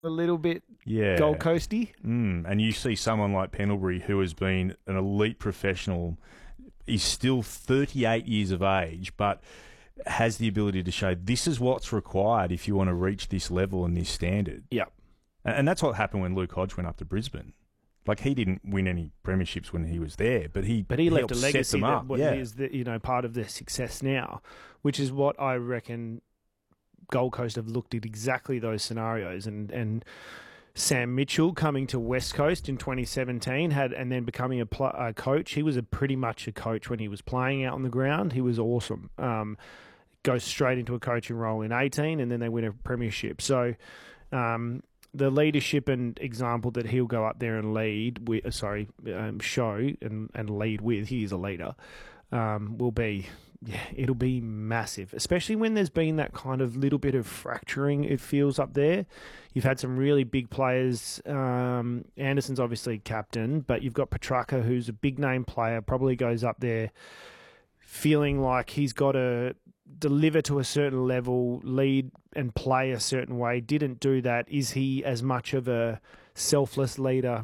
a little bit Yeah. Gold Coasty. And you see someone like Pendlebury, who has been an elite professional, is still 38 years of age, but has the ability to show this is what's required if you want to reach this level and this standard. Yeah. And that's what happened when Luke Hodge went up to Brisbane. Like, he didn't win any premierships when he was there, but he left a helped set legacy them up. that is part of their success now, which is what I reckon Gold Coast have looked at exactly those scenarios. And Sam Mitchell coming to West Coast in 2017 and then becoming a coach. He was pretty much a coach when he was playing out on the ground. He was awesome. Goes straight into a coaching role in 18, and then they win a premiership. So the leadership and example that he'll go up there and show and lead with, he is a leader, will be, it'll be massive, especially when there's been that kind of little bit of fracturing, it feels, up there. You've had some really big players. Anderson's obviously captain, but you've got Petrarca, who's a big name player, probably goes up there feeling like he's got to deliver to a certain level, lead and play a certain way. Didn't do that. Is he as much of a selfless leader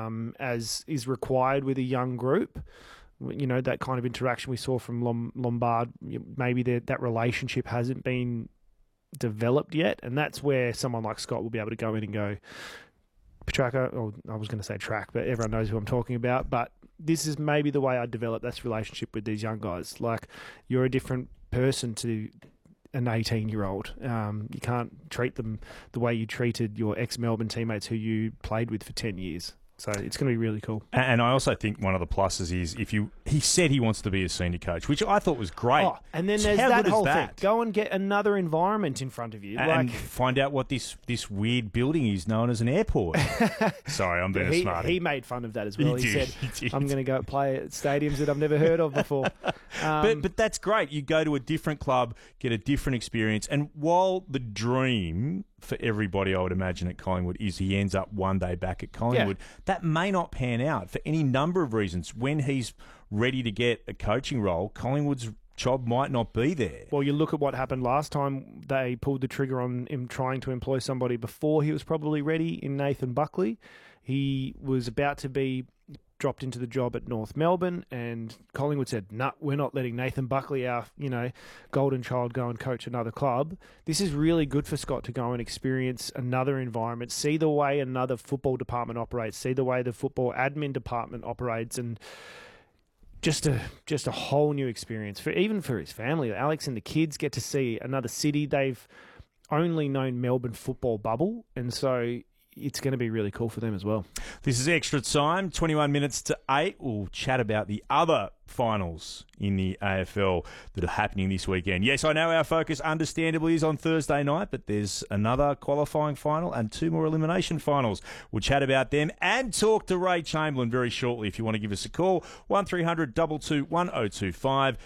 as is required with a young group? You know, that kind of interaction we saw from Lombard, maybe that relationship hasn't been developed yet, and that's where someone like Scott will be able to go in and go, Petrarca, or I was going to say Track, but everyone knows who I'm talking about, but this is maybe the way I develop this relationship with these young guys. Like, you're a different person to an 18-year-old. You can't treat them the way you treated your ex-Melbourne teammates who you played with for 10 years. So it's going to be really cool. And I also think one of the pluses is he said he wants to be a senior coach, which I thought was great. Oh, and then there's that whole thing. Go and get another environment in front of you. And find out what this weird building is known as an airport. Sorry, I'm being a smarty. He made fun of that as well. He said, I'm going to go play at stadiums that I've never heard of before. But that's great. You go to a different club, get a different experience. And while the dream for everybody, I would imagine, at Collingwood is he ends up one day back at Collingwood, that may not pan out for any number of reasons. When he's ready to get a coaching role, Collingwood's job might not be there. Well, you look at what happened last time. They pulled the trigger on him trying to employ somebody before he was probably ready in Nathan Buckley. He was about to be dropped into the job at North Melbourne, and Collingwood said, "No, we're not letting Nathan Buckley, our golden child, go and coach another club." This is really good for Scott to go and experience another environment, see the way another football department operates, see the way the football admin department operates, and just a whole new experience even for his family. Alex and the kids get to see another city. They've only known Melbourne football bubble, and so it's going to be really cool for them as well. This is Extra Time, 21 minutes to 8. We'll chat about the other finals in the AFL that are happening this weekend. Yes, I know our focus understandably is on Thursday night, but there's another qualifying final and 2 more elimination finals. We'll chat about them and talk to Ray Chamberlain very shortly. If you want to give us a call, 1300 22 1025.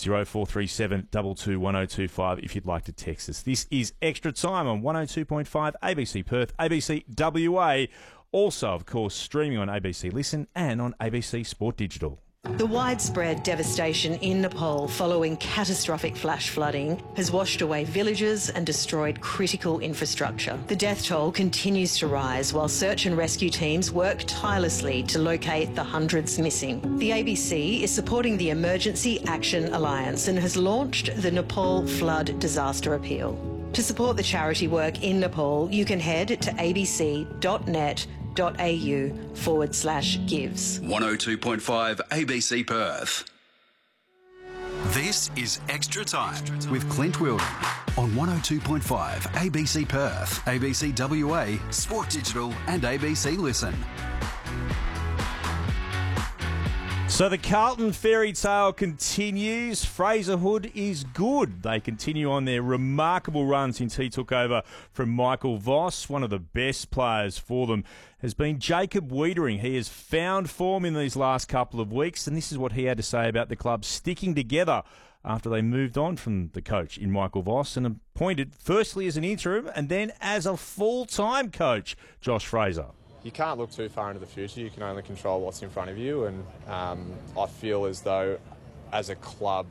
0437 22 1025 if you'd like to text us. This is Extra Time on 102.5 ABC Perth, ABC WA. Also, of course, streaming on ABC Listen and on ABC Sport Digital. The widespread devastation in Nepal following catastrophic flash flooding has washed away villages and destroyed critical infrastructure. The death toll continues to rise while search and rescue teams work tirelessly to locate the hundreds missing. The ABC is supporting the Emergency Action Alliance and has launched the Nepal Flood Disaster Appeal. To support the charity work in Nepal, you can head to abc.net.au/gives. 102.5 ABC Perth. This is Extra Time with Clint Wilden on 102.5 ABC Perth, ABC WA, Sport Digital and ABC Listen. So the Carlton fairy tale continues. Fraser Hood is good. They continue on their remarkable run since he took over from Michael Voss. One of the best players for them has been Jacob Wiedering. He has found form in these last couple of weeks, and this is what he had to say about the club sticking together after they moved on from the coach in Michael Voss and appointed firstly as an interim and then as a full-time coach, Josh Fraser. You can't look too far into the future. You can only control what's in front of you, and I feel as though as a club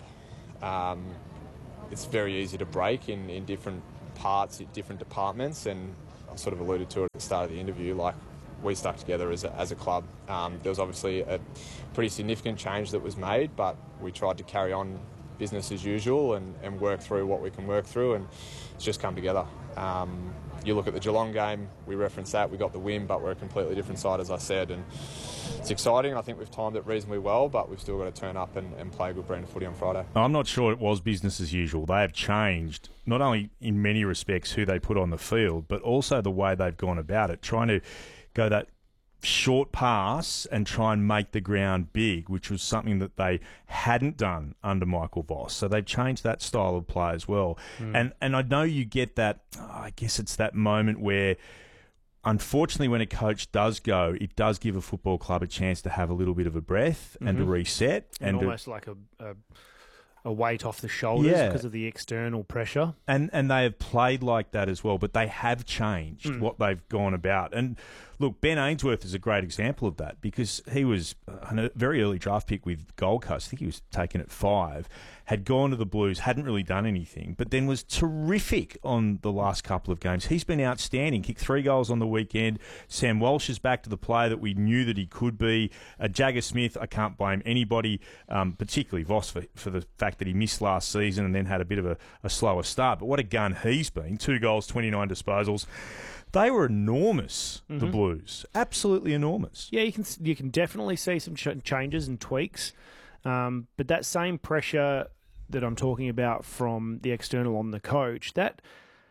it's very easy to break in different parts, in different departments, and I sort of alluded to it at the start of the interview, like we stuck together as a club. There was obviously a pretty significant change that was made, but we tried to carry on business as usual and work through what we can work through, and it's just come together. You look at the Geelong game, we referenced that, we got the win, but we're a completely different side, as I said, and it's exciting. I think we've timed it reasonably well, but we've still got to turn up and play a good brand of footy on Friday. I'm not sure it was business as usual. They have changed, not only in many respects who they put on the field, but also the way they've gone about it, trying to go that short pass and try and make the ground big, which was something that they hadn't done under Michael Voss. So they've changed that style of play as well. And I know you get that, I guess it's that moment where, unfortunately, when a coach does go, it does give a football club a chance to have a little bit of a breath and to reset. And almost like a weight off the shoulders because of the external pressure. And they have played like that as well, but they have changed what they've gone about. And look, Ben Ainsworth is a great example of that because he was a very early draft pick with Gold Coast. I think he was taken at 5, had gone to the Blues, hadn't really done anything, but then was terrific on the last couple of games. He's been outstanding, kicked 3 goals on the weekend. Sam Walsh is back to the player that we knew that he could be. Jagger Smith, I can't blame anybody, particularly Voss for the fact that he missed last season and then had a bit of a slower start. But what a gun he's been. 2 goals, 29 disposals. They were enormous, the Blues. Absolutely enormous. Yeah, you can definitely see some changes and tweaks. But that same pressure that I'm talking about from the external on the coach, that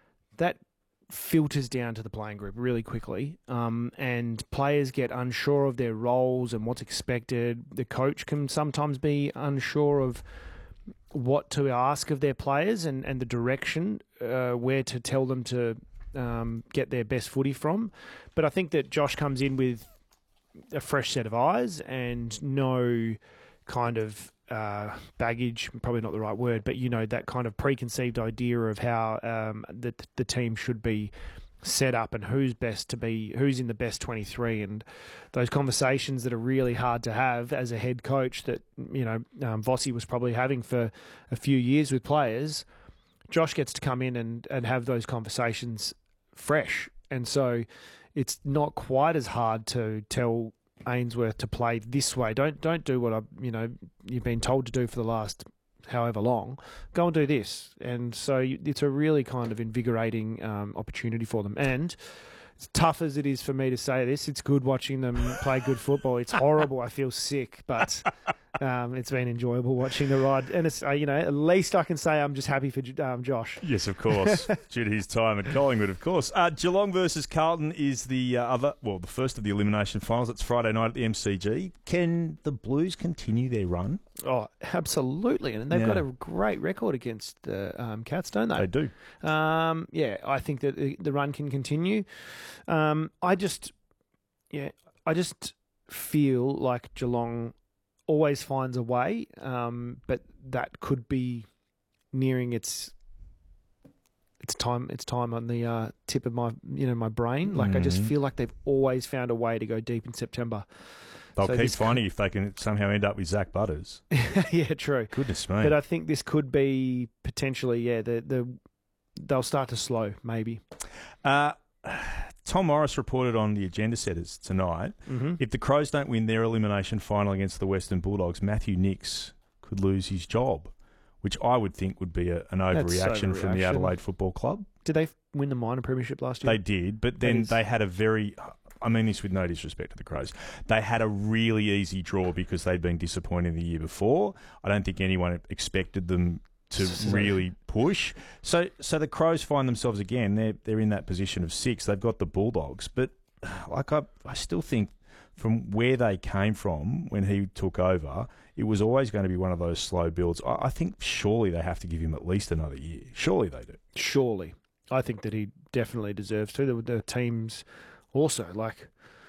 filters down to the playing group really quickly. And players get unsure of their roles and what's expected. The coach can sometimes be unsure of what to ask of their players and the direction, where to tell them to get their best footy from. But I think that Josh comes in with a fresh set of eyes and no kind of baggage, probably not the right word, but that kind of preconceived idea of how the team should be set up and who's in the best 23, and those conversations that are really hard to have as a head coach that Vossi was probably having for a few years with players. Josh gets to come in and have those conversations fresh. And so it's not quite as hard to tell Ainsworth to play this way. Don't do what you've been told to do for the last however long. Go and do this. And so it's a really kind of invigorating opportunity for them. And as tough as it is for me to say this, it's good watching them play good football. It's horrible. I feel sick, but it's been enjoyable watching the ride. And it's at least I can say I'm just happy for Josh. Yes, of course. Due to his time at Collingwood, of course. Geelong versus Carlton is the first of the elimination finals. It's Friday night at the MCG. Can the Blues continue their run? Oh, absolutely. And they've got a great record against the Cats, don't they? They do. I think that the run can continue. I just feel like Geelong always finds a way, but that could be nearing its time on the tip of my my brain. Like I just feel like they've always found a way to go deep in September. They'll keep finding if they can somehow end up with Zach Butters. Yeah, true. Goodness me. But I think this could be potentially, they'll start to slow, maybe. Tom Morris reported on the agenda setters tonight. If the Crows don't win their elimination final against the Western Bulldogs, Matthew Nicks could lose his job, which I would think would be an overreaction from the Adelaide Football Club. Did they win the minor premiership last year? They did, but then they had a very... I mean this with no disrespect to the Crows. They had a really easy draw because they'd been disappointed the year before. I don't think anyone expected them to really push. So the Crows find themselves again. They're in that position of 6. They've got the Bulldogs, but I still think from where they came from when he took over, it was always going to be one of those slow builds. I think surely they have to give him at least another year. Surely they do. Surely. I think that he definitely deserves to. The teams also, like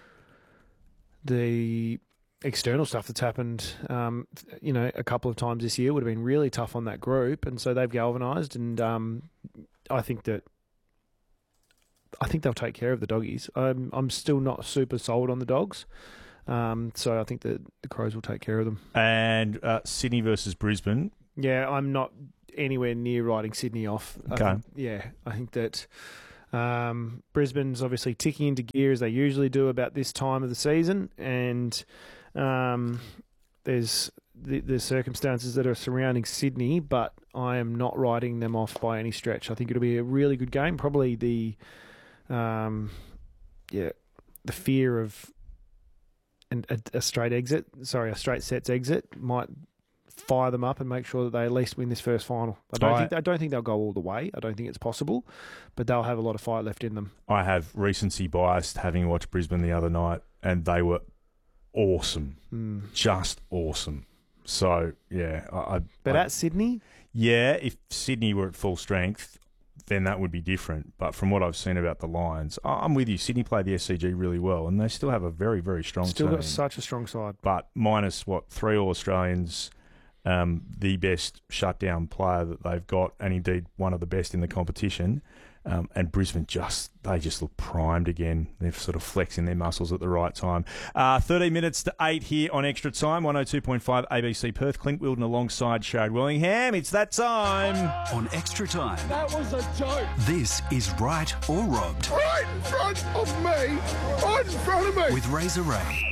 the external stuff that's happened, a couple of times this year would have been really tough on that group, and so they've galvanised. And I think they'll take care of the doggies. I'm still not super sold on the Dogs, so I think that the Crows will take care of them. And Sydney versus Brisbane. Yeah, I'm not anywhere near writing Sydney off. Okay. I think that Brisbane's obviously ticking into gear as they usually do about this time of the season, and there's the circumstances that are surrounding Sydney, but I am not writing them off by any stretch. I think it'll be a really good game. Probably the fear of a straight sets exit might fire them up and make sure that they at least win this first final. I don't think they'll go all the way. I don't think it's possible, but they'll have a lot of fight left in them. I have recency bias, having watched Brisbane the other night, and they were awesome, just awesome. So yeah, at Sydney, if Sydney were at full strength, then that would be different. But from what I've seen about the Lions, I'm with you. Sydney played the SCG really well, and they still have a very, very strong team. Still got such a strong side. But minus, 3 All-Australians, the best shutdown player that they've got, and indeed one of the best in the competition. And Brisbane they just look primed again. They're sort of flexing their muscles at the right time. 13 minutes to 8 here on Extra Time, 102.5 ABC Perth. Clint Wilden alongside Sharad Wellingham. It's that time. On Extra Time. That was a joke. This is Right or Robbed. Right in front of me. Right in front of me. With Razor Ray.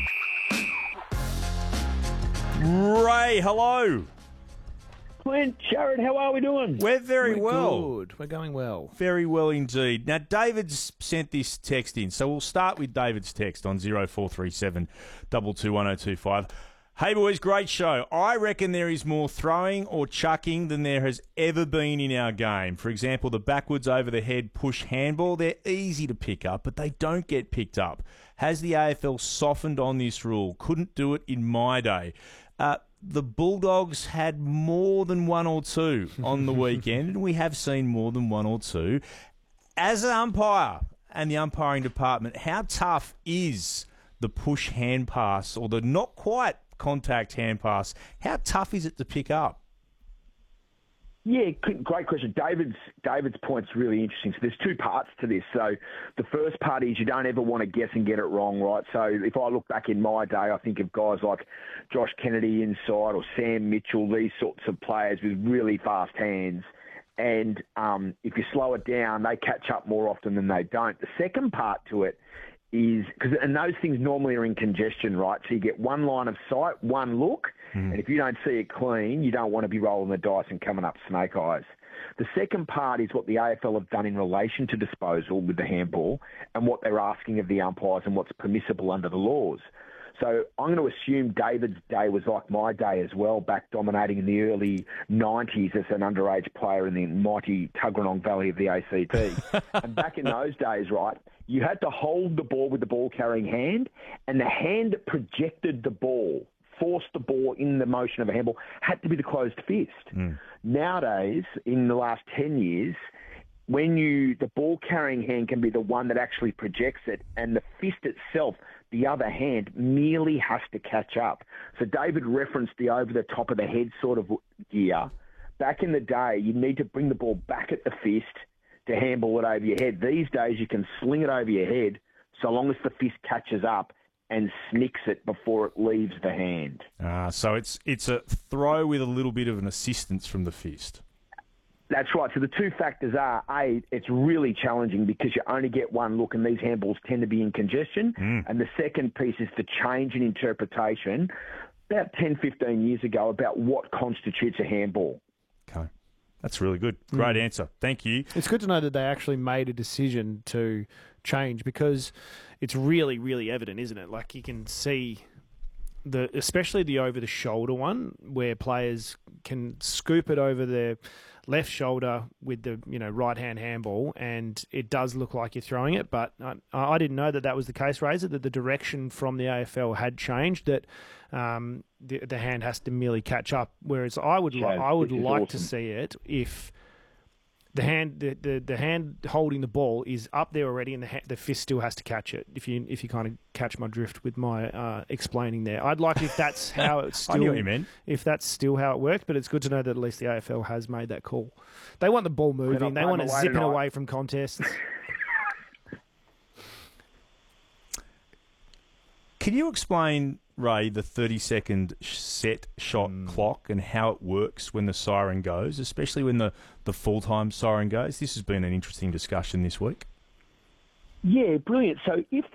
Ray, hello. Clint, Sharad, how are we doing? We're very well. Good. We're going well. Very well indeed. Now, David's sent this text in, so we'll start with David's text on 0437 221025. Hey, boys, great show. I reckon there is more throwing or chucking than there has ever been in our game. For example, the backwards over the head push handball, they're easy to pick up, but they don't get picked up. Has the AFL softened on this rule? Couldn't do it in my day. The Bulldogs had more than one or two on the weekend, and we have seen more than one or two. As an umpire and the umpiring department, how tough is the push hand pass or the not quite contact hand pass? How tough is it to pick up? Yeah, great question. David's point's really interesting. So there's two parts to this. So the first part is you don't ever want to guess and get it wrong, right? So if I look back in my day, I think of guys like Josh Kennedy inside or Sam Mitchell, these sorts of players with really fast hands. And if you slow it down, they catch up more often than they don't. The second part to it is, and those things normally are in congestion, right? So you get one line of sight, one look, and if you don't see it clean, you don't want to be rolling the dice and coming up snake eyes. The second part is what the AFL have done in relation to disposal with the handball and what they're asking of the umpires and what's permissible under the laws. So I'm going to assume David's day was like my day as well, back dominating in the early 90s as an underage player in the mighty Tuggeranong Valley of the ACT. And back in those days, right, you had to hold the ball with the ball-carrying hand, and the hand that projected the ball, forced the ball in the motion of a handball, had to be the closed fist. Nowadays, in the last 10 years, the ball-carrying hand can be the one that actually projects it, and the fist itself, the other hand, merely has to catch up. So David referenced the over-the-top of the head sort of gear. Back in the day, you need to bring the ball back at the fist to handball it over your head. These days, you can sling it over your head so long as the fist catches up and snicks it before it leaves the hand. So it's a throw with a little bit of an assistance from the fist. That's right. So the two factors are, A, it's really challenging because you only get one look and these handballs tend to be in congestion. And the second piece is the change in interpretation about 10, 15 years ago about what constitutes a handball. Okay. That's really good. Great answer. Thank you. It's good to know that they actually made a decision to change because it's really, really evident, isn't it? Like you can see especially the over-the-shoulder one where players can scoop it over their left shoulder with the right-hand handball, and it does look like you're throwing it. But I didn't know that was the case, Razor, that the direction from the AFL had changed, that the hand has to merely catch up. Whereas I would like to see it if the hand holding the ball is up there already, and the fist still has to catch it. If you kind of catch my drift with my explaining there, I'd like if that's how it's still. I knew what you meant. If that's still how it worked, but it's good to know that at least the AFL has made that call. They want the ball moving. They want it zipping away from contests. Can you explain, Ray, the 30-second set shot clock and how it works when the siren goes, especially when the full-time siren goes? This has been an interesting discussion this week. Yeah, brilliant. So if